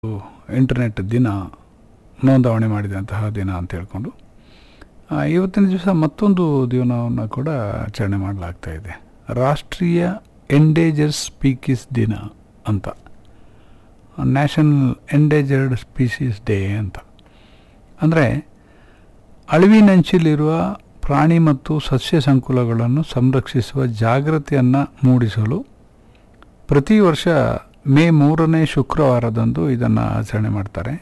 Internet ದಿನ ನೋಂದಣಿ ಮಾಡಿದಂತಹ ದಿನ ಅಂತ ಹೇಳ್ಕೊಂಡು ಇವತ್ತಿನ ದಿವಸ ಮತ್ತೊಂದು ದಿನವನ್ನು ಕೂಡ ಆಚರಣೆ ಮಾಡಲಾಗ್ತಾ ಇದೆ. ರಾಷ್ಟ್ರೀಯ ಎಂಡೇಂಜರ್ಡ್ ಸ್ಪೀಕೀಸ್ ದಿನ ಅಂತ, ನ್ಯಾಷನಲ್ ಎಂಡೇಂಜರ್ಡ್ ಸ್ಪೀಸೀಸ್ ಡೇ ಅಂತ. ಅಂದರೆ ಅಳಿವಿನಂಚಿಲಿರುವ ಪ್ರಾಣಿ ಮತ್ತು ಸಸ್ಯ ಸಂಕುಲಗಳನ್ನು ಸಂರಕ್ಷಿಸುವ ಜಾಗೃತಿಯನ್ನು ಮೂಡಿಸಲು ಪ್ರತಿ ವರ್ಷ ಮೇ 3ನೇ ಶುಕ್ರವಾರದಂದು ಇದನ್ನು ಆಚರಣೆ ಮಾಡ್ತಾರೆ.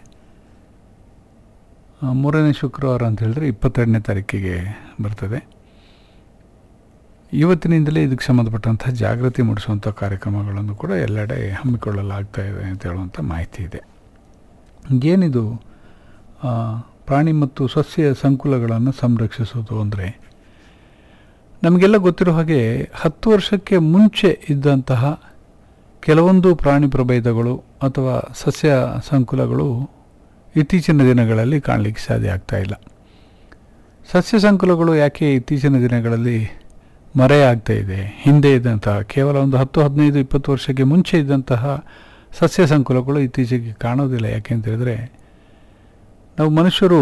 3ನೇ ಶುಕ್ರವಾರ ಅಂತ ಹೇಳಿದ್ರೆ 22ನೇ ತಾರೀಕಿಗೆ ಬರ್ತದೆ. ಇವತ್ತಿನಿಂದಲೇ ಇದಕ್ಕೆ ಸಂಬಂಧಪಟ್ಟಂಥ ಜಾಗೃತಿ ಮೂಡಿಸುವಂಥ ಕಾರ್ಯಕ್ರಮಗಳನ್ನು ಕೂಡ ಎಲ್ಲೆಡೆ ಹಮ್ಮಿಕೊಳ್ಳಲಾಗ್ತಾ ಇದೆ ಅಂತ ಹೇಳುವಂಥ ಮಾಹಿತಿ ಇದೆ. ಏನಿದು ಪ್ರಾಣಿ ಮತ್ತು ಸಸ್ಯ ಸಂಕುಲಗಳನ್ನು ಸಂರಕ್ಷಿಸೋದು ಅಂದರೆ, ನಮಗೆಲ್ಲ ಗೊತ್ತಿರೋ ಹಾಗೆ 10 ವರ್ಷಕ್ಕೆ ಮುಂಚೆ ಇದ್ದಂತಹ ಕೆಲವೊಂದು ಪ್ರಾಣಿ ಪ್ರಭೇದಗಳು ಅಥವಾ ಸಸ್ಯ ಸಂಕುಲಗಳು ಇತ್ತೀಚಿನ ದಿನಗಳಲ್ಲಿ ಕಾಣಲಿಕ್ಕೆ ಸಾಧ್ಯ ಆಗ್ತಾ ಇಲ್ಲ. ಸಸ್ಯ ಸಂಕುಲಗಳು ಯಾಕೆ ಇತ್ತೀಚಿನ ದಿನಗಳಲ್ಲಿ ಮರೆಯಾಗ್ತಾ ಇದೆ? ಹಿಂದೆ ಇದ್ದಂತಹ ಕೇವಲ ಒಂದು 10, 15, 20 ವರ್ಷಕ್ಕೆ ಮುಂಚೆ ಇದ್ದಂತಹ ಸಸ್ಯ ಸಂಕುಲಗಳು ಇತ್ತೀಚೆಗೆ ಕಾಣೋದಿಲ್ಲ. ಯಾಕೆ ಅಂತ ಹೇಳಿದ್ರೆ, ನಾವು ಮನುಷ್ಯರು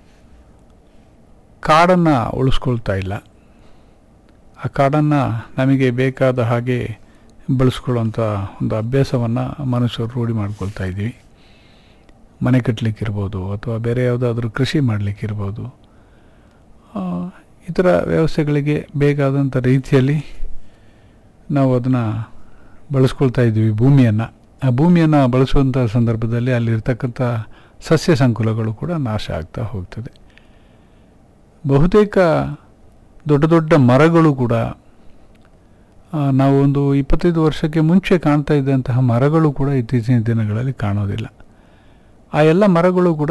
ಕಾಡನ್ನು ಉಳಿಸ್ಕೊಳ್ತಾ ಇಲ್ಲ. ಆ ಕಾಡನ್ನು ನಮಗೆ ಬೇಕಾದ ಹಾಗೆ ಬಳಸ್ಕೊಳ್ಳೋಂಥ ಒಂದು ಅಭ್ಯಾಸವನ್ನು ಮನುಷ್ಯರು ರೂಢಿ ಮಾಡ್ಕೊಳ್ತಾ ಇದ್ದೀವಿ. ಮನೆ ಕಟ್ಟಲಿಕ್ಕಿರ್ಬೋದು ಅಥವಾ ಬೇರೆ ಯಾವುದಾದ್ರೂ ಕೃಷಿ ಮಾಡಲಿಕ್ಕಿರ್ಬೋದು, ಇತರ ವ್ಯವಸ್ಥೆಗಳಿಗೆ ಬೇಕಾದಂಥ ರೀತಿಯಲ್ಲಿ ನಾವು ಅದನ್ನು ಬಳಸ್ಕೊಳ್ತಾ ಇದ್ದೀವಿ ಭೂಮಿಯನ್ನು. ಆ ಭೂಮಿಯನ್ನು ಬಳಸುವಂಥ ಸಂದರ್ಭದಲ್ಲಿ ಅಲ್ಲಿರ್ತಕ್ಕಂಥ ಸಸ್ಯ ಸಂಕುಲಗಳು ಕೂಡ ನಾಶ ಆಗ್ತಾ ಹೋಗ್ತದೆ. ಬಹುತೇಕ ದೊಡ್ಡ ದೊಡ್ಡ ಮರಗಳು ಕೂಡ, ನಾವು ಒಂದು 25 ವರ್ಷಕ್ಕೆ ಮುಂಚೆ ಕಾಣ್ತಾ ಇದ್ದಂತಹ ಮರಗಳು ಕೂಡ ಇತ್ತೀಚಿನ ದಿನಗಳಲ್ಲಿ ಕಾಣೋದಿಲ್ಲ. ಆ ಎಲ್ಲ ಮರಗಳು ಕೂಡ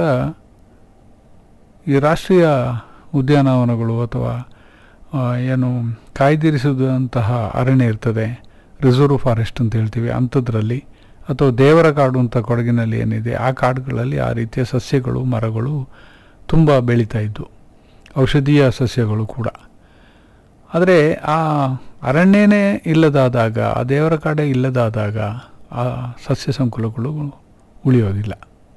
ಈ ರಾಷ್ಟ್ರೀಯ ಉದ್ಯಾನವನಗಳು ಅಥವಾ ಏನು ಕಾಯ್ದಿರಿಸಿದಂತಹ ಅರಣ್ಯ ಇರ್ತದೆ, ರಿಸರ್ವ್ ಫಾರೆಸ್ಟ್ ಅಂತ ಹೇಳ್ತೀವಿ, ಅಂಥದ್ರಲ್ಲಿ ಅಥವಾ ದೇವರ ಕಾಡು ಅಂತ ಕೊಡಗಿನಲ್ಲಿ ಏನಿದೆ ಆ ಕಾಡುಗಳಲ್ಲಿ ಆ ರೀತಿಯ ಸಸ್ಯಗಳು ಮರಗಳು ತುಂಬ ಬೆಳೀತಾ ಇದ್ದು, ಔಷಧೀಯ ಸಸ್ಯಗಳು ಕೂಡ. ಆದರೆ ಆ ಅರಣ್ಯನೇ ಇಲ್ಲದಾದಾಗ, ಆ ದೇವರ ಕಾಡೇ ಇಲ್ಲದಾದಾಗ ಆ ಸಸ್ಯ ಸಂಕುಲಗಳು ಉಳಿಯೋದಿಲ್ಲ.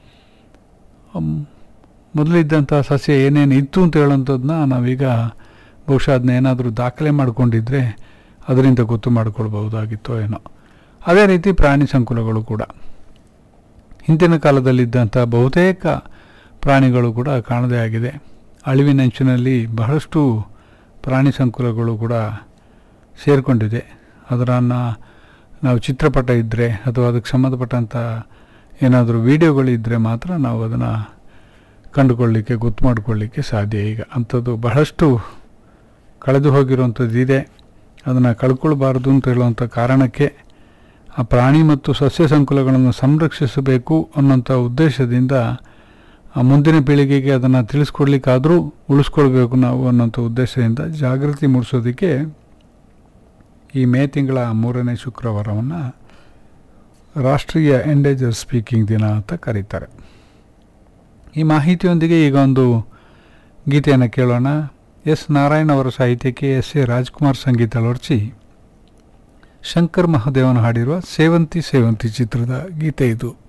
ಮೊದಲಿದ್ದಂಥ ಸಸ್ಯ ಏನೇನು ಇತ್ತು ಅಂತ ಹೇಳೋಂಥದ್ದನ್ನ ನಾವೀಗ ಬಹುಶಃ ಅದನ್ನ ಏನಾದರೂ ದಾಖಲೆ ಮಾಡಿಕೊಂಡಿದ್ರೆ ಅದರಿಂದ ಗೊತ್ತು ಮಾಡಿಕೊಳ್ಬಹುದಾಗಿತ್ತೋ ಏನೋ. ಅದೇ ರೀತಿ ಪ್ರಾಣಿ ಸಂಕುಲಗಳು ಕೂಡ, ಹಿಂದಿನ ಕಾಲದಲ್ಲಿದ್ದಂಥ ಬಹುತೇಕ ಪ್ರಾಣಿಗಳು ಕೂಡ ಕಾಣದೇ ಆಗಿದೆ. ಅಳಿವಿನಂಚಿನಲ್ಲಿ ಬಹಳಷ್ಟು ಪ್ರಾಣಿ ಸಂಕುಲಗಳು ಕೂಡ ಸೇರಿಕೊಂಡಿದೆ. ಅದನ್ನು ನಾವು ಚಿತ್ರಪಟ ಇದ್ದರೆ ಅಥವಾ ಅದಕ್ಕೆ ಸಂಬಂಧಪಟ್ಟಂಥ ಏನಾದರೂ ವಿಡಿಯೋಗಳಿದ್ದರೆ ಮಾತ್ರ ನಾವು ಅದನ್ನು ಕಂಡುಕೊಳ್ಳಲಿಕ್ಕೆ, ಗೊತ್ತು ಮಾಡಿಕೊಳ್ಳಲಿಕ್ಕೆ ಸಾಧ್ಯ. ಈಗ ಅಂಥದ್ದು ಬಹಳಷ್ಟು ಕಳೆದು ಹೋಗಿರುವಂಥದ್ದು ಇದೆ. ಅದನ್ನು ಕಳ್ಕೊಳ್ಬಾರ್ದು ಅಂತ ಹೇಳುವಂಥ ಕಾರಣಕ್ಕೆ ಆ ಪ್ರಾಣಿ ಮತ್ತು ಸಸ್ಯ ಸಂಕುಲಗಳನ್ನು ಸಂರಕ್ಷಿಸಬೇಕು ಅನ್ನೋಂಥ ಉದ್ದೇಶದಿಂದ ಮುಂದಿನ ಪೀಳಿಗೆಗೆ ಅದನ್ನು ತಿಳಿಸ್ಕೊಡ್ಲಿಕ್ಕಾದರೂ ಉಳಿಸ್ಕೊಳ್ಬೇಕು ನಾವು ಅನ್ನೋಂಥ ಉದ್ದೇಶದಿಂದ ಜಾಗೃತಿ ಮೂಡಿಸೋದಕ್ಕೆ ಈ ಮೇ ತಿಂಗಳ 3ನೇ ಶುಕ್ರವಾರವನ್ನು ರಾಷ್ಟ್ರೀಯ ಎಂಡೇಂಜರ್ಡ್ ಸ್ಪೀಕಿಂಗ್ ದಿನ ಅಂತ ಕರೀತಾರೆ. ಈ ಮಾಹಿತಿಯೊಂದಿಗೆ ಈಗ ಒಂದು ಗೀತೆಯನ್ನು ಕೇಳೋಣ. ಎಸ್ ನಾರಾಯಣ್ ಅವರ ಸಾಹಿತ್ಯಕ್ಕೆ ಎಸ್.ಎ. ರಾಜ್ಕುಮಾರ್ ಸಂಗೀತ ಅಳವಡಿಸಿ ಶಂಕರ್ ಮಹಾದೇವನ್ ಹಾಡಿರುವ ಸೇವಂತಿ ಸೇವಂತಿ ಚಿತ್ರದ ಗೀತೆ ಇದು.